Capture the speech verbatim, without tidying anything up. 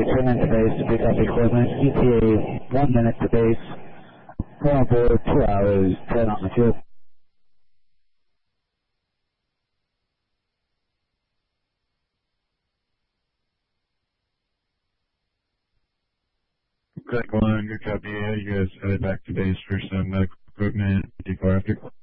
turn into base to pick up equipment. E T A one minute to base. Go on board, two hours, ten on the fuel. Crack one, good copy. Yeah, you guys headed back to base for some medical equipment before after.